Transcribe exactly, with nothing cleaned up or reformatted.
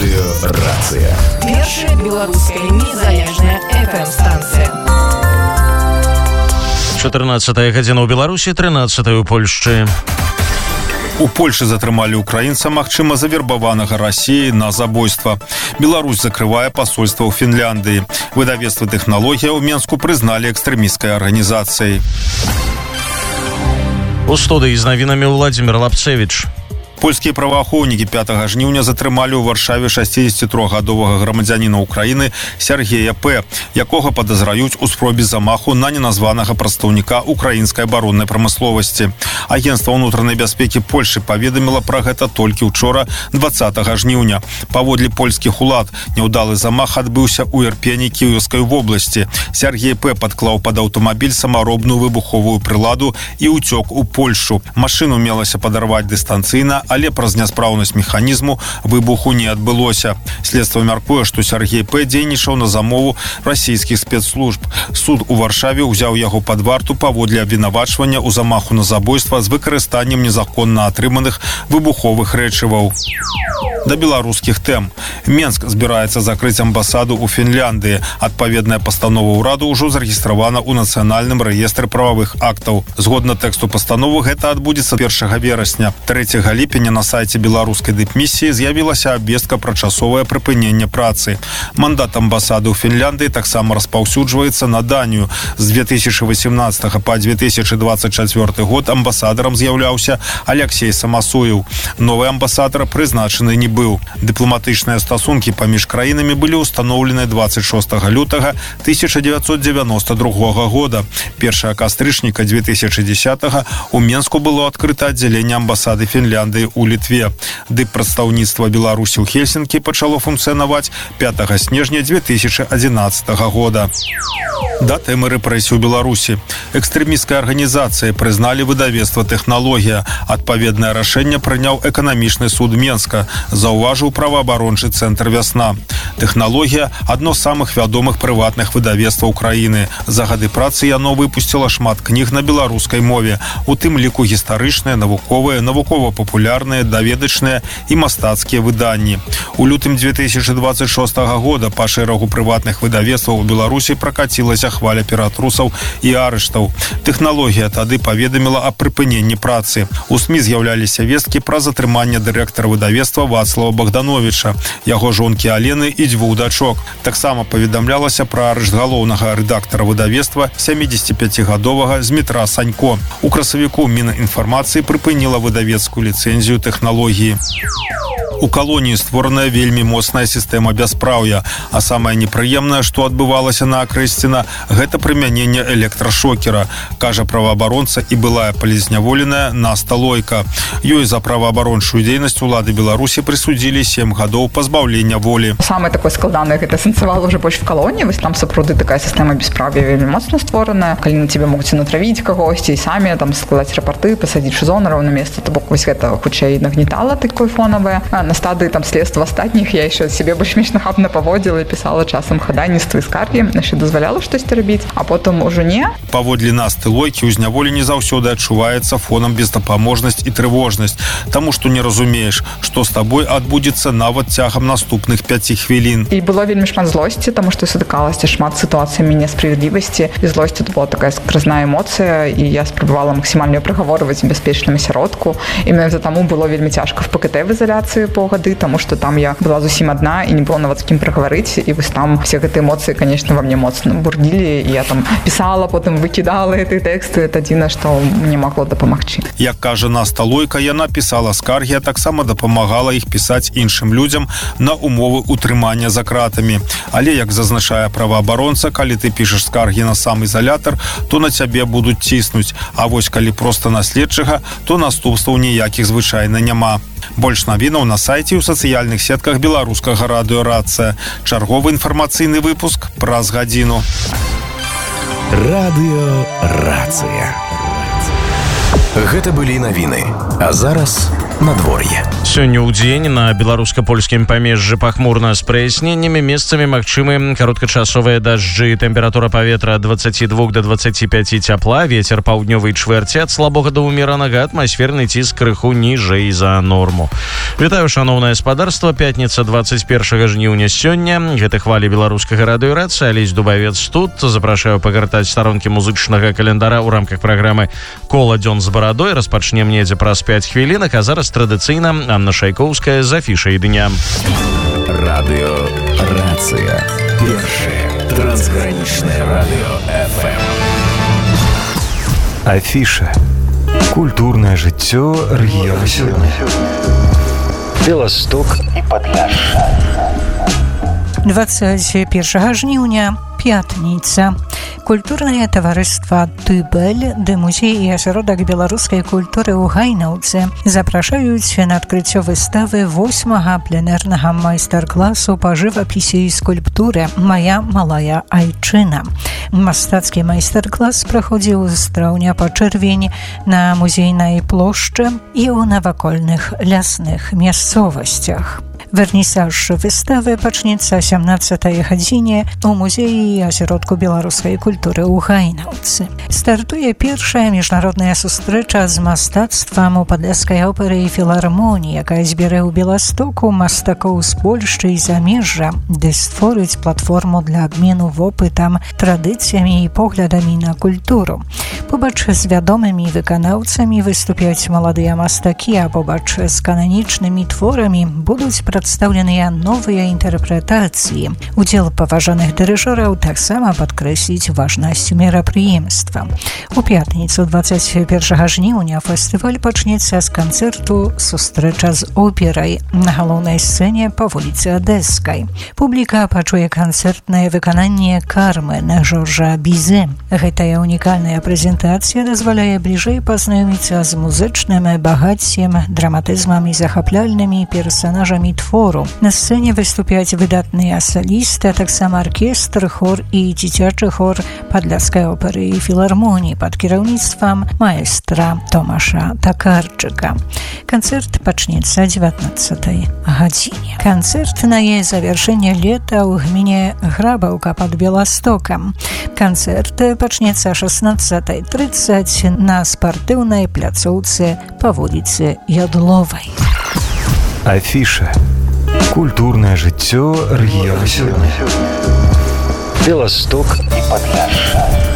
Радыёрацыя. Першая беларуская незалежная эф эм-станцыя. чатырнаццатая гадзіна ў Беларусі, трынаццатая ў Польшчы. У Польшы затрымалі украінца, магчыма, завербаванага Расіяй на забойства. Беларусь закрывае пасольства ў Фінляндыі. Выдавецтва «Тэхналогія» ў Менску прызналі экстрэмісцкай арганізацыяй. У студыі з навінамі Владзімір Лапцевіч. Польскія праваахоўнікі пятага жніўня затрымалі ў Варшаве шасцідзесятітрохгадовага грамадзяніна Украіны Сергея П., якога падазраюць у спробе замаху на неназванага прадстаўніка украінскай абароннай прамысловасці. Агенцтва ўнутранай бяспекі Польшы паведаміла пра гэта толькі ўчора, дваццатага жніўня. Паводле польскіх улад, няўдалы замах адбыўся ў Ірпені Кіеўскай вобласці. Сергей П. падклаў пад аўтамабіль самаробную выбуховую прыладу і ўцёк у Польшу. Машыну мелася падарваць дыстанцыйна, але праз няспраўнасць механізму выбуху не адбылося. Следства мяркуе, што Сергей П. дзейнічаў на замову расійскіх спецслужб. Суд у Варшаве ўзяў яго пад варту паводле абвінавачвання ў замаху на забойства з выкарыстаннем незаконна атрыманых выбуховых рэчываў. Да беларускіх тэм. Менск збіраецца закрыць амбасаду ў Фінляндыі. Адпаведная пастанова ўраду ўжо зарэгістравана ў нацыянальным рэестры прававых актаў. Згодна тэксту пастановы, гэта адбудзецца першага верасня. трэцяга ліпеня на сайце беларускай дыпмісіі з'явілася абвестка пра часовае прыпыненне працы. Мандат амбасады ў Фінляндыі таксама распаўсюджваецца на Данію. З две тысячы васемнаццатага па две тысячы дваццаць чацвёрты год амбасадарам з'яўляўся Аляксей Самасуеў. Новы амбасадар прызначаны не быў. Дыпламатычныя стасункі паміж краінамі былі ўстаноўлены дваццаць шостага лютага тысяча дзевяцьсот дзевяноста другога года. першага кастрычніка две тысячы дзесятага у Менску было адкрыта аддзяленне амбасады Фінляндыі ў Літве. Дыппрадстаўніцтва Беларусі ў Хельсінкі пачало функцыянаваць пятага снежня две тысячы адзінаццатага года. Да тэмы рэпрэсій у Беларусі. Экстрэмісцкай арганізацыяй прызналі выдавецтва «Тэхналогія». Адпаведнае рашэнне прыняў эканамічны суд Менска, заўважыў праваабарончы цэнтр «Вясна». «Тэхналогія» – адно з самых вядомых прыватных выдавецтваў краіны. За гады працы яно выпусціла шмат кніг на беларускай мове, у тым ліку гістарычныя, навуковыя, навукова-папулярныя, даведачныя і мастацкія выданні. У лютым две тысячы дваццаць шостага года па шэрагу прыватных выдавецтваў у Беларусі пракацілася хваля ператрусаў і арыштаў. «Тэхналогія» тады паведаміла аб прыпыненні працы. У СМІ з'яўляліся весткі пра затрыманне дырэктара выдавецтва Вацлава Богдановича, яго жонкі Алены і дзвюх дачок. Таксама паведамлялася пра арышт галоўнага рэдактара выдавецтва сямідзесятіпяцігадовага Змітра Санько. У красавіку Мінінфармацыі прыпыніла выдавецкую ліцэнзію «Тэхналогіі». У калоніі створаная вельмі моцная сістэма бяспраўя, а самае непрыемнае, што адбывалася на Акрэсціна, гэта прымяненне электрашокера, кажа праваабаронца і былая палізняволеная Наста Лойка. Ёй за праваабарончую дзейнасць улады Беларусі прысудзілі сем гадоў пазбаўлення волі. Самае такое складанае гэта сэнсавала ўжо больш в калоніі, вось там сапраўды такая сістэма бяспраўя вельмі моцна створаная, калі на цябе могуць натравіць кагосьці і самі там складаць рапарты, пасадзіць шузонараў на месца, то бок вось гэта хутчэй нагнетала такое фонавае. На стадыі там следства астатніх я яшчэ сябе больш-менш нахабна паводзіла і пісала часам хадайніцтвы і скаргі, яшчэ дазваляла штосьці рабіць, а потым ужо не. Паводле Насты Лойкі ў зняволенні заўсёды адчуваецца фонам бездапаможнасць і трывожнасць, таму што не разумееш, што з табой адбудзецца нават цягам наступных пяці хвілін. І было вельмі шмат злосці, таму што сутыкалася шмат сітуацыямі несправядлівасці, і злосць тут была такая скразная эмоцыя, і я спрабавала максімальна прыгаворваць у бяспечным асяродку. І менавіта таму было вельмі цяжка в ПКТ в ізаляцыі гады, таму што там я была зусім адна і не было нават з кім прагаварыць, і вось там все гэтыя эмоцыі, конечно, во мне моцна бурдзілі, і я там пісала, потым выкідала гэты тэксты, это адзінае, што мне магло дапамагчы. Як кажа Наста Лойка, яна пісала скаргі, а таксама дапамагала іх пісаць іншым людзям на умовы утрымання за кратамі. Але, як зазначае праваабаронца, калі ты пішаш скаргі на сам ізалятар, то на цябе будуць ціснуць, а вось калі проста на следчага, то наступстваў ніякіх звычайна няма. Больш навінаў на сайце і ў сацыяльных сетках беларускага радыёрацыя. Чарговы інфармацыйны выпуск праз гадзіну. Радыёрацыя. Гэта былі навіны. А зараз надвор'е. Сёння ў дзень на беларуска-польскім памежжы пахмурна з праясненнямі, месцамі магчымы кароткачасовыя дажджы. Тэмпература паветра ад дваццаці двух да дваццаці пяці цяпла, вецер паўднёвай чвэрці ад слабога да ўмеранага, атмасферны ціск крыху ніжэй за норму. Вітаю, шаноўнае спадарства, пятніца дваццаць першага жніўня сёння. Гэта хвалі беларускага радыёрацы, Алесь Дубавец тут. Запрашаю пагартаць старонкі музычнага календара ў рамках праграмы «Кола дзён з барадой». Распачнем недзе праз пяць хвілінак, а зараз традыцыйна Анна Шайкоўская з афішай дня. Радыёрацыя. Першае трансгранічнае радыё эф эм. Афіша. Культурнае жыццё рэгіёна сёння. Беласток і Падляшша. дваццаць першага жніўня, пятніца. Культурнае таварыства «Тыбель», ды музей і асяродак беларускай культуры ў Гайнаўцы запрашаюць на адкрыццё выставы восьмага пленэрнага майстар-класу па жывапісе і скульптуры «Мая малая айчына». Мастацкі майстар-клас праходзіў з траўня па чэрвень на музейнай плошчы і ў навакольных лясных мясцовасцях. Вернісаж выставы пачнецца о сямнаццатай гадзіне ў музеі і асяродку беларускай культуры ў Гайнаўцы. Стартуе першая міжнародная сустрэча з мастацтвам у падляшскай оперы і філармоніі, якая збярэ ў Беластоку мастакоў з Польшчы і замежжа, ды створыць платформу для абмену вопытам, традыцыямі і поглядамі на культуру. Побач з вядомымі выканаўцамі выступяць маладыя мастакі, а побач з кананічнымі творамі будуць прадстаўленыя новыя інтэрпрэтацыі. Удзел паважаных дырыжораў таксама падкрэсліць важнасць мерапрыемства. У пятніцу дваццаць першага жніўня фестываль пачнецца з канцэрту «Сустрэча з операй» на галоўнай сцэне па вуліцы Адэскай. Публіка пачуе канцэртнае выкананне «Кармен» Жоржа Бізе. Гэтая унікальная прэзентацыя дазваляе бліжэй пазнаёміцца з музычным багаццем, драматызмам і захапляльнымі персанажамі твору. На сцэне выступяць выдатныя салісты, а таксама аркестр, хор і дзіцячы хор падляшскай оперы і філармоніі пад кіраўніцтвам маэстра Томаша Такарчыка. Канцэрт пачнецца о дзевятнаццатай гадзіне. Канцэртнае завяршэнне лета ў гміне Грабаўка пад Беластокам. Канцэрт пачнецца о шаснаццатай трыццаць на спартыўнай пляцоўцы па вуліцы Ядловай. Афіша. Культурнае жыццё рэгіёна сёння. Беласток і Падляшша.